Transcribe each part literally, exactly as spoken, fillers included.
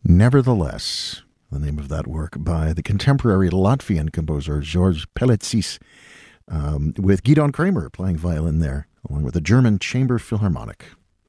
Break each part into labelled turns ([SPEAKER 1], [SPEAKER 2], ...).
[SPEAKER 1] Nevertheless, the name of that work by the contemporary Latvian composer George Pelecis, um, with Gidon Kramer playing violin there, along with the German Chamber Philharmonic.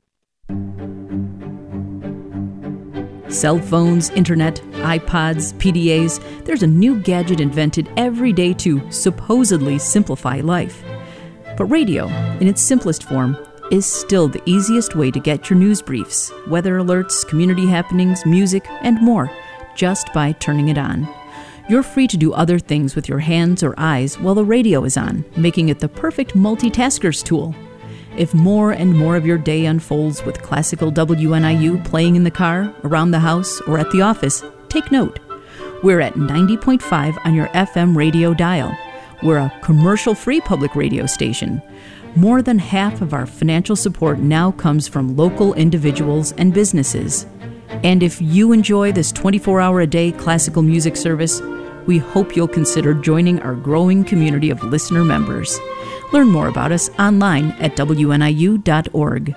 [SPEAKER 2] Cell phones, internet, iPods, P D As, there's a new gadget invented every day to supposedly simplify life. But radio, in its simplest form, is still the easiest way to get your news briefs, weather alerts, community happenings, music, and more, just by turning it on. You're free to do other things with your hands or eyes while the radio is on, making it the perfect multitasker's tool. If more and more of your day unfolds with classical W N I U playing in the car, around the house, or at the office, take note. We're at ninety point five on your F M radio dial. We're a commercial-free public radio station. More than half of our financial support now comes from local individuals and businesses. And if you enjoy this twenty-four hour a day classical music service, we hope you'll consider joining our growing community of listener members. Learn more about us online at W N I U dot org.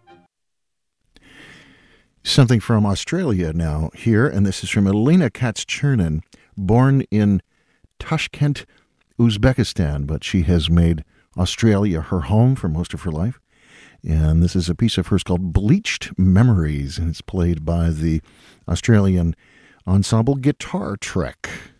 [SPEAKER 1] Something from Australia now here, and this is from Elena Katz-Chernin, born in Tashkent, Uzbekistan, but she has made Australia her home for most of her life. And this is a piece of hers called Bleached Memories, and it's played by the Australian ensemble Guitar Trek.